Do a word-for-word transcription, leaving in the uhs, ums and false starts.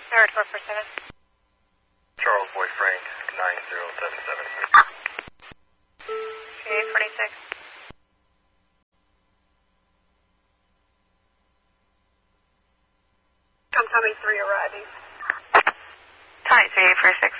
Alright, four four seven. Charles Boy Frank, nine zero seven seven. eight forty-six. Tom Tommy three arriving. Tommy three eight four six.